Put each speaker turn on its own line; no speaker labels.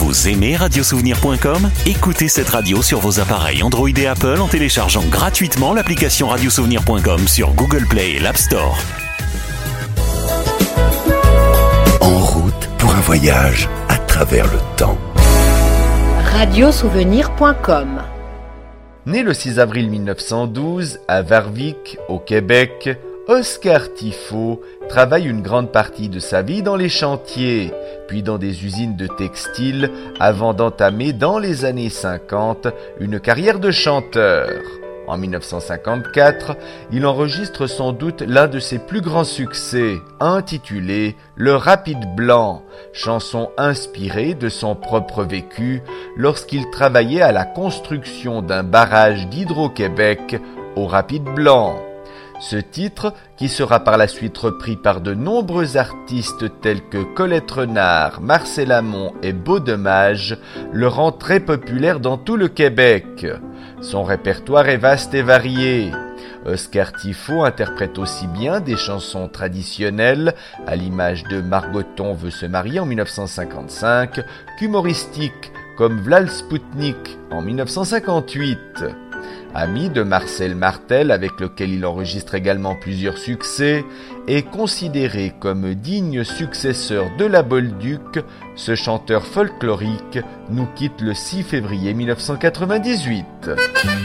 Vous aimez radiosouvenir.com ? Écoutez cette radio sur vos appareils Android et Apple en téléchargeant gratuitement l'application radiosouvenir.com sur Google Play et l'App Store.
En route pour un voyage à travers le temps.
Radiosouvenir.com.
Né le 6 avril 1912 à Warwick, au Québec, Oscar Tifo travaille une grande partie de sa vie dans les chantiers, puis dans des usines de textiles, avant d'entamer dans les années 50 une carrière de chanteur. En 1954, il enregistre sans doute l'un de ses plus grands succès, intitulé « Le Rapide Blanc », chanson inspirée de son propre vécu lorsqu'il travaillait à la construction d'un barrage d'Hydro-Québec au Rapide Blanc. Ce titre, qui sera par la suite repris par de nombreux artistes tels que Colette Renard, Marcel Amont et Beaudommage, le rend très populaire dans tout le Québec. Son répertoire est vaste et varié. Oscar Tifo interprète aussi bien des chansons traditionnelles, à l'image de Margoton veut se marier en 1955, qu'humoristiques, comme V'là Spoutnik en 1958. Ami de Marcel Martel, avec lequel il enregistre également plusieurs succès, est considéré comme digne successeur de la Bolduc. Ce chanteur folklorique nous quitte le 6 février 1998.